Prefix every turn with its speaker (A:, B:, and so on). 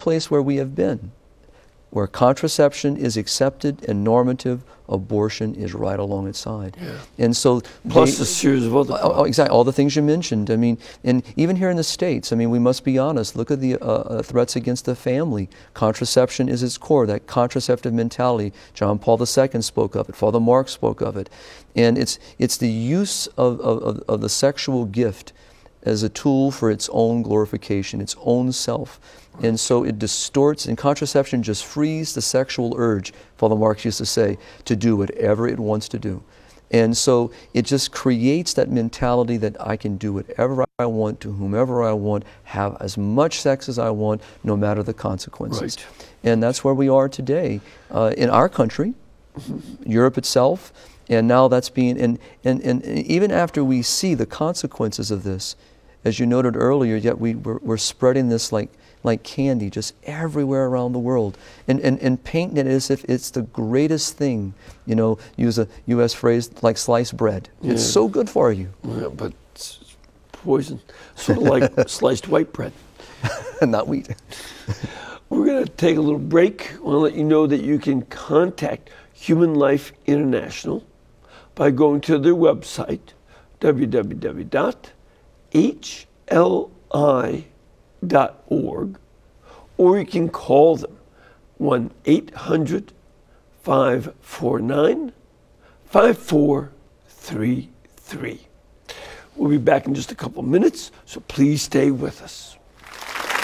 A: place where we have been, where contraception is accepted and normative, abortion is right alongside.
B: Yeah.
A: And so
B: plus a series of other
A: problems. Exactly, all the things you mentioned. I mean, and even here in the States, I mean, we must be honest. Look at the threats against the family. Contraception is its core, that contraceptive mentality. John Paul II spoke of it. Father Mark spoke of it. And it's the use of the sexual gift as a tool for its own glorification, its own self. And so it distorts, and contraception just frees the sexual urge, Father Marx used to say, to do whatever it wants to do. And so it just creates that mentality that I can do whatever I want to whomever I want, have as much sex as I want, no matter the consequences.
B: Right.
A: And that's where we are today in our country, Europe itself, and now that's being, and even after we see the consequences of this, as you noted earlier, yet we're spreading this like candy just everywhere around the world, and painting it as if it's the greatest thing. You know, use a U.S. phrase like sliced bread. Yeah. It's so good for you.
B: Yeah, but it's poison. Sort of like sliced white bread.
A: Not wheat.
B: We're going to take a little break. I want to let you know that you can contact Human Life International by going to their website, www.hli.org, or you can call them 1-800-549-5433. We'll be back in just a couple minutes, so please stay with us.